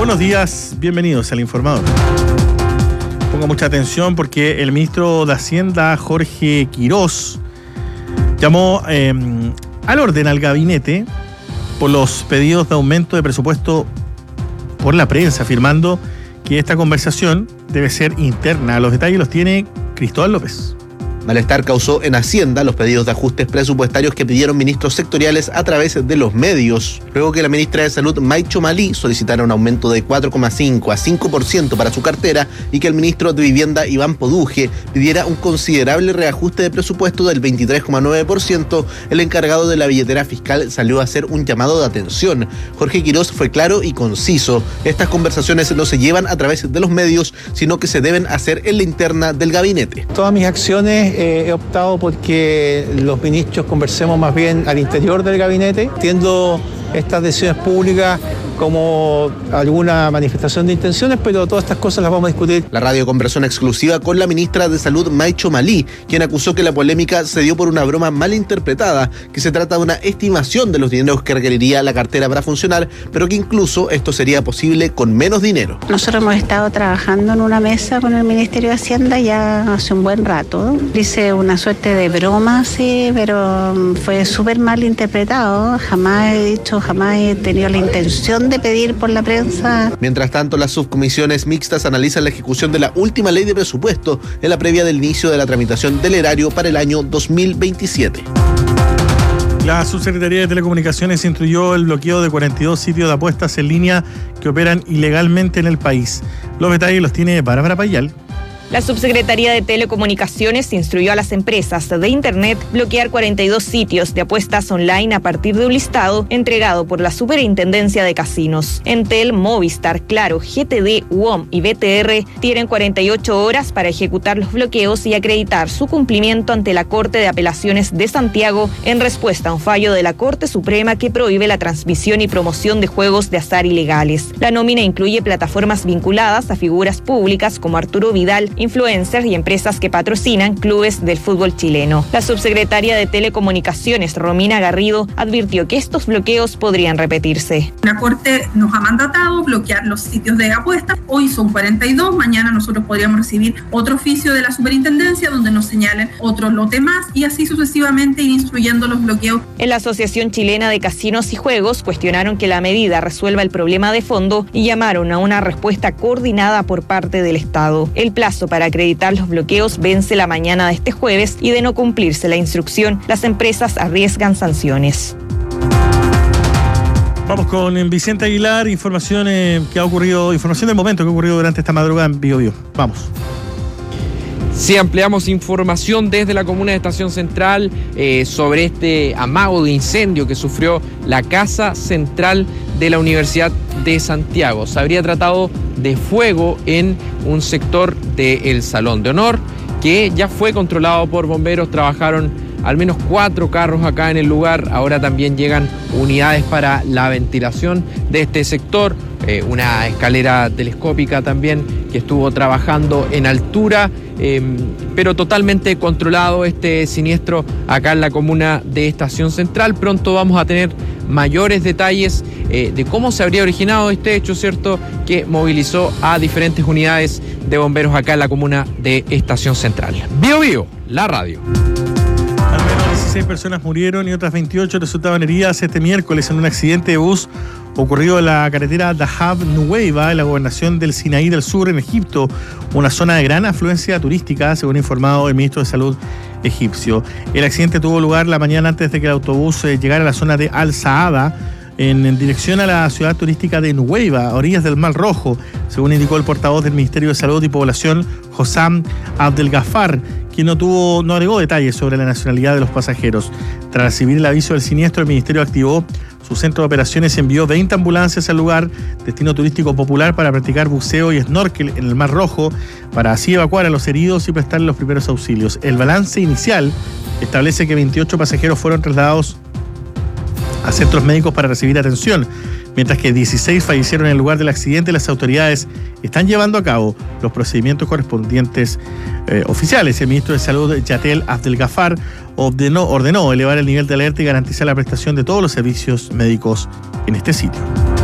Buenos días, bienvenidos al Informador. Ponga mucha atención porque el ministro de Hacienda, Jorge Quirós, llamó al orden al gabinete por los pedidos de aumento de presupuesto por la prensa, afirmando que esta conversación debe ser interna. Los detalles los tiene Cristóbal López. Malestar causó en Hacienda los pedidos de ajustes presupuestarios que pidieron ministros sectoriales a través de los medios, luego que la ministra de Salud, Maicho Malí, solicitara un aumento de 4,5 a 5% para su cartera y que el ministro de Vivienda, Iván Poduje, pidiera un considerable reajuste de presupuesto del 23,9%, el encargado de la billetera fiscal salió a hacer un llamado de atención. Jorge Quirós fue claro y conciso: estas conversaciones no se llevan a través de los medios, sino que se deben hacer en la interna del gabinete. Todas mis acciones he optado porque los ministros conversemos más bien al interior del gabinete. Entiendo estas decisiones públicas como alguna manifestación de intenciones, pero todas estas cosas las vamos a discutir. La radio conversó en exclusiva con la ministra de Salud, Maicho Malí, quien acusó que la polémica se dio por una broma mal interpretada, que se trata de una estimación de los dineros que requeriría la cartera para funcionar, pero que incluso esto sería posible con menos dinero. Nosotros hemos estado trabajando en una mesa con el Ministerio de Hacienda ya hace un buen rato. Dice una suerte de broma, sí, pero fue súper mal interpretado. Jamás he tenido la intención de pedir por la prensa. Mientras tanto, las subcomisiones mixtas analizan la ejecución de la última ley de presupuesto en la previa del inicio de la tramitación del erario para el año 2027. La Subsecretaría de Telecomunicaciones instruyó el bloqueo de 42 sitios de apuestas en línea que operan ilegalmente en el país. Los detalles los tiene Bárbara Payal. La Subsecretaría de Telecomunicaciones instruyó a las empresas de Internet bloquear 42 sitios de apuestas online a partir de un listado entregado por la Superintendencia de Casinos. Entel, Movistar, Claro, GTD, UOM y BTR tienen 48 horas para ejecutar los bloqueos y acreditar su cumplimiento ante la Corte de Apelaciones de Santiago en respuesta a un fallo de la Corte Suprema que prohíbe la transmisión y promoción de juegos de azar ilegales. La nómina incluye plataformas vinculadas a figuras públicas como Arturo Vidal, influencers y empresas que patrocinan clubes del fútbol chileno. La subsecretaria de Telecomunicaciones, Romina Garrido, advirtió que estos bloqueos podrían repetirse. La Corte nos ha mandatado bloquear los sitios de apuestas. Hoy son 42, mañana nosotros podríamos recibir otro oficio de la Superintendencia donde nos señalen otro lote más y así sucesivamente ir instruyendo los bloqueos. En la Asociación Chilena de Casinos y Juegos cuestionaron que la medida resuelva el problema de fondo y llamaron a una respuesta coordinada por parte del Estado. El plazo para acreditar los bloqueos vence la mañana de este jueves y de no cumplirse la instrucción, las empresas arriesgan sanciones. Vamos con Vicente Aguilar, información del momento que ha ocurrido durante esta madrugada en Biobío. Vamos. Sí, ampliamos información desde la comuna de Estación Central sobre este amago de incendio que sufrió la Casa Central de la Universidad de Santiago. Se habría tratado de fuego en un sector del Salón de Honor que ya fue controlado por bomberos. Trabajaron al menos 4 carros acá en el lugar. Ahora también llegan unidades para la ventilación de este sector. Una escalera telescópica también que estuvo trabajando en altura, pero totalmente controlado este siniestro acá en la comuna de Estación Central. Pronto vamos a tener mayores detalles de cómo se habría originado este hecho, ¿cierto?, que movilizó a diferentes unidades de bomberos acá en la comuna de Estación Central. Biobío, la radio. Al menos 16 personas murieron y otras 28 resultaban heridas este miércoles en un accidente de bus ocurrido en la carretera Dahab Nuweiba, en la gobernación del Sinaí del Sur, en Egipto, una zona de gran afluencia turística, según ha informado el ministro de Salud egipcio. El accidente tuvo lugar la mañana antes de que el autobús llegara a la zona de Al-Saada, en dirección a la ciudad turística de Nuweiba, a orillas del Mar Rojo, según indicó el portavoz del Ministerio de Salud y Población, Hossam Abdelgafar, quien no agregó detalles sobre la nacionalidad de los pasajeros. Tras recibir el aviso del siniestro, el Ministerio activó su centro de operaciones, envió 20 ambulancias al lugar, destino turístico popular, para practicar buceo y snorkel en el Mar Rojo, para así evacuar a los heridos y prestarles los primeros auxilios. El balance inicial establece que 28 pasajeros fueron trasladados a centros médicos para recibir atención, mientras que 16 fallecieron en el lugar del accidente. Las autoridades están llevando a cabo los procedimientos correspondientes oficiales. El ministro de Salud, Yatel Abdelgafar, ordenó elevar el nivel de alerta y garantizar la prestación de todos los servicios médicos en este sitio.